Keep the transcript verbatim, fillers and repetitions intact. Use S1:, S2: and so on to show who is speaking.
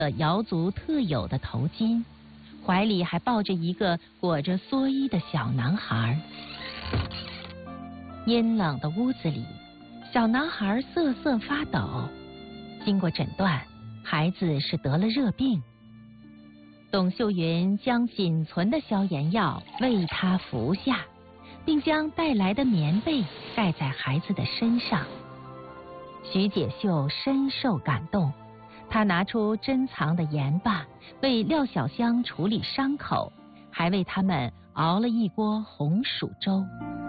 S1: 了瑶族特有的头巾，怀里还抱着一个裹着蓑衣的小男孩。阴冷的屋子里，小男孩瑟瑟发抖。经过诊断，孩子是得了热病。董秀云将仅存的消炎药为他服下，并将带来的棉被盖在孩子的身上。徐解秀深受感动，她拿出珍藏的盐巴，为廖小香处理伤口，还为他们熬了一锅红薯粥。